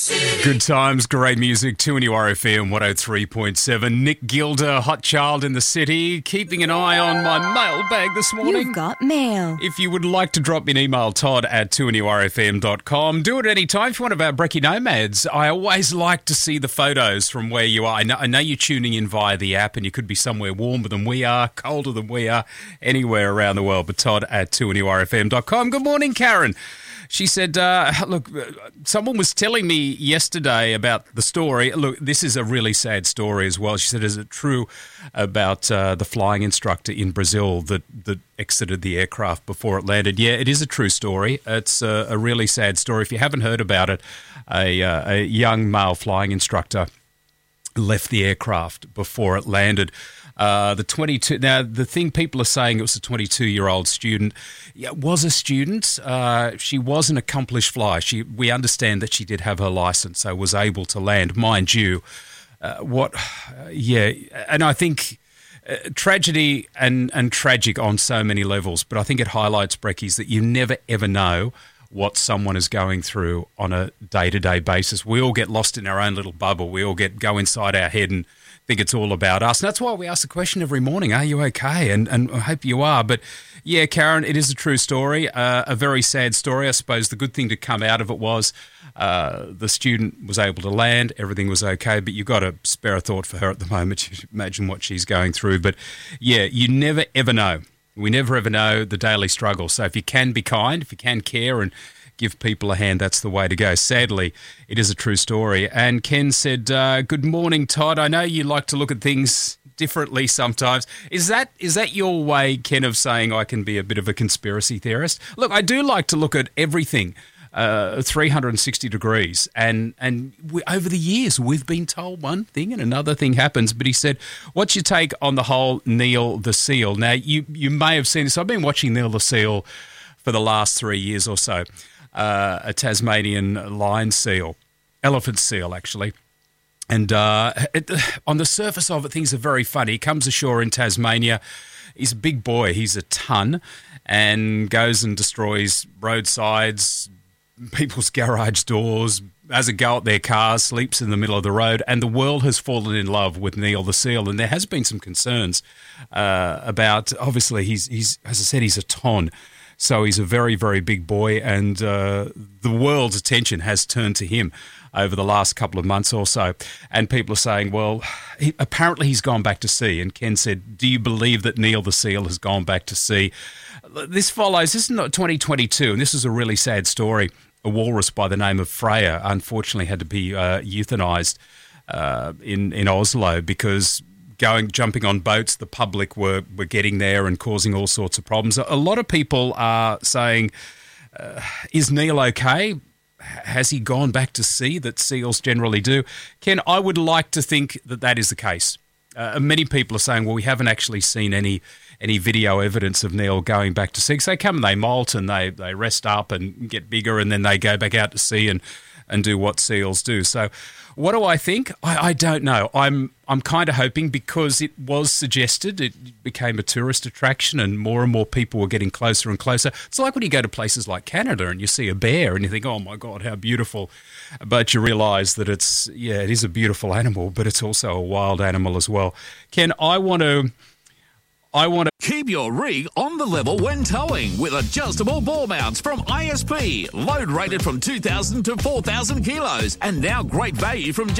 city. Good times, great music, 2NURFM 103.7. Nick Gilder, hot child in the city, keeping an eye on my mailbag this morning. You've got mail. If you would like to drop me an email, todd@2NURFM.com. Do it any time. If you're one of our Brekkie Nomads, I always like to see the photos from where you are. I know you're tuning in via the app and you could be somewhere warmer than we are, colder than we are, anywhere around the world, but todd@2NURFM.com. Good morning, Karen. She said, look, someone was telling me yesterday about the story. Look, this is a really sad story as well. She said, is it true about the flying instructor in Brazil that exited the aircraft before it landed? Yeah, it is a true story. It's a really sad story. If you haven't heard about it, a young male flying instructor left the aircraft before it landed. The 22. Now, the thing people are saying, it was a 22-year-old student. Yeah, was a student. She was an accomplished flyer. We understand that she did have her license, so was able to land. Mind you, and I think tragedy and tragic on so many levels. But I think it highlights, Brekkies, that you never ever know what someone is going through on a day-to-day basis. We all get lost in our own little bubble. We all go inside our head and think it's all about us. And that's why we ask the question every morning, are you okay? And I hope you are. But yeah, Karen, it is a true story, a very sad story. I suppose the good thing to come out of it was the student was able to land, everything was okay, but you've got to spare a thought for her at the moment. You imagine what she's going through. But yeah, you never ever know. We never ever know the daily struggle. So if you can be kind, if you can care and give people a hand, that's the way to go. Sadly, it is a true story. And Ken said, good morning, Todd. I know you like to look at things differently sometimes. Is that your way, Ken, of saying I can be a bit of a conspiracy theorist? Look, I do like to look at everything 360 degrees. And over the years, we've been told one thing and another thing happens. But he said, what's your take on the whole Neil the Seal? Now, you may have seen this. I've been watching Neil the Seal for the last 3 years or so. A Tasmanian lion seal, elephant seal, actually. And on the surface of it, things are very funny. He comes ashore in Tasmania. He's a big boy. He's a ton and goes and destroys roadsides, people's garage doors, has a go at their cars, sleeps in the middle of the road, and the world has fallen in love with Neil the Seal. And there has been some concerns about, obviously, he's as I said, he's a ton. So he's a very, very big boy, and the world's attention has turned to him over the last couple of months or so. And people are saying, well, apparently he's gone back to sea. And Ken said, do you believe that Neil the Seal has gone back to sea? This is not 2022, and this is a really sad story. A walrus by the name of Freya, unfortunately, had to be euthanized in Oslo because jumping on boats, the public were getting there and causing all sorts of problems. A lot of people are saying, is Neil okay? Has he gone back to sea that seals generally do? Ken, I would like to think that is the case. Many people are saying, well, we haven't actually seen any video evidence of Neil going back to sea. So they come and they molt and they rest up and get bigger and then they go back out to sea and do what seals do. So what do I think? I don't know. I'm kind of hoping, because it was suggested, it became a tourist attraction and more people were getting closer and closer. It's like when you go to places like Canada and you see a bear and you think, oh my God, how beautiful. But you realise that it is a beautiful animal, but it's also a wild animal as well. Ken, I want to keep your rig on the level when towing with adjustable ball mounts from ISP. Load rated from 2,000 to 4,000 kilos, and now great value from